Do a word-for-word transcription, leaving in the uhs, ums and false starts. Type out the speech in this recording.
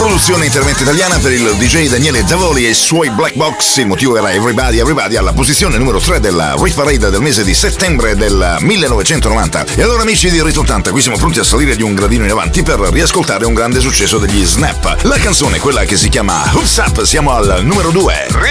Produzione interamente italiana per il D J Daniele Zavoli e i suoi Black Box. Il motivo era Everybody Everybody alla posizione numero tre della Rave Parade del mese di settembre del millenovecentonovanta. E allora amici di Rit ottanta, qui siamo pronti a salire di un gradino in avanti per riascoltare un grande successo degli Snap. La canzone, quella che si chiama Hoops Up, siamo al numero due.